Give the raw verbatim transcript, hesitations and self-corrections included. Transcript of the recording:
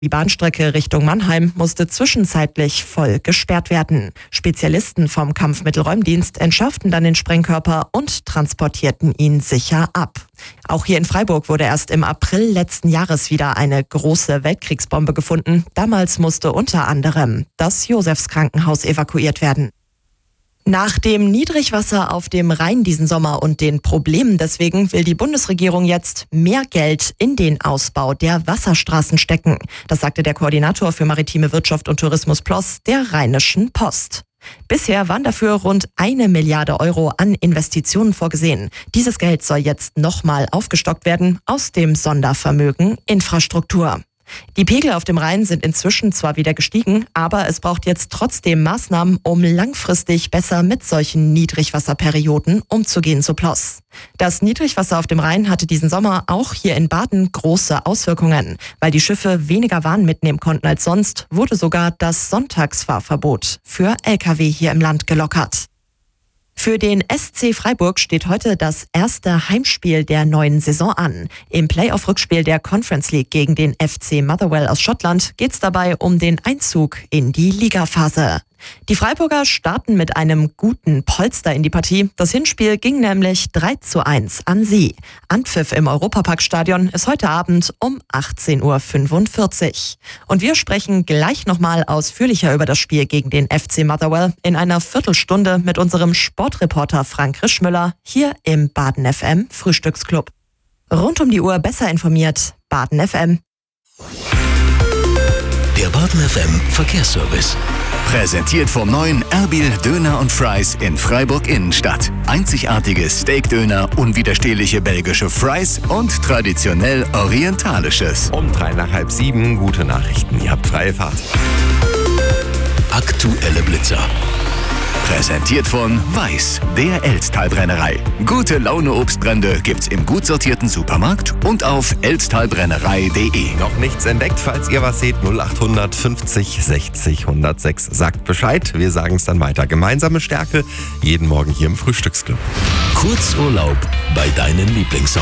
Die Bahnstrecke Richtung Mannheim musste zwischenzeitlich voll gesperrt werden. Spezialisten vom Kampfmittelräumdienst entschärften dann den Sprengkörper und transportierten ihn sicher ab. Auch hier in Freiburg wurde erst im April letzten Jahres wieder eine große Weltkriegsbombe gefunden. Damals musste unter anderem das Josefskrankenhaus evakuiert werden. Nach dem Niedrigwasser auf dem Rhein diesen Sommer und den Problemen deswegen will die Bundesregierung jetzt mehr Geld in den Ausbau der Wasserstraßen stecken. Das sagte der Koordinator für maritime Wirtschaft und Tourismus Plus der Rheinischen Post. Bisher waren dafür rund eine Milliarde Euro an Investitionen vorgesehen. Dieses Geld soll jetzt nochmal aufgestockt werden aus dem Sondervermögen Infrastruktur. Die Pegel auf dem Rhein sind inzwischen zwar wieder gestiegen, aber es braucht jetzt trotzdem Maßnahmen, um langfristig besser mit solchen Niedrigwasserperioden umzugehen, so Ploss. Das Niedrigwasser auf dem Rhein hatte diesen Sommer auch hier in Baden große Auswirkungen. Weil die Schiffe weniger Waren mitnehmen konnten als sonst, wurde sogar das Sonntagsfahrverbot für L K W hier im Land gelockert. Für den S C Freiburg steht heute das erste Heimspiel der neuen Saison an. Im Playoff-Rückspiel der Conference League gegen den F C Motherwell aus Schottland geht es dabei um den Einzug in die Ligaphase. Die Freiburger starten mit einem guten Polster in die Partie. Das Hinspiel ging nämlich drei zu eins an sie. Anpfiff im Europaparkstadion ist heute Abend um achtzehn Uhr fünfundvierzig. Und wir sprechen gleich nochmal ausführlicher über das Spiel gegen den F C Motherwell in einer Viertelstunde mit unserem Sportreporter Frank Rischmüller hier im Baden F M Frühstücksclub. Rund um die Uhr besser informiert, Baden F M. Der Baden F M Verkehrsservice. Präsentiert vom neuen Erbil Döner und Fries in Freiburg Innenstadt. Einzigartige Steakdöner, unwiderstehliche belgische Fries und traditionell orientalisches. Um drei nach halb sieben, gute Nachrichten, ihr habt freie Fahrt. Aktuelle Blitzer. Präsentiert von Weiß, der Elztal-Brennerei. Gute Laune Obstbrände gibt's im gut sortierten Supermarkt und auf elztalbrennerei punkt de. Noch nichts entdeckt, falls ihr was seht, null acht fünfzig sechzig hundertsechs. Sagt Bescheid, wir sagen es dann weiter. Gemeinsame Stärke, jeden Morgen hier im Frühstücksclub. Kurzurlaub bei deinen Lieblingsorten.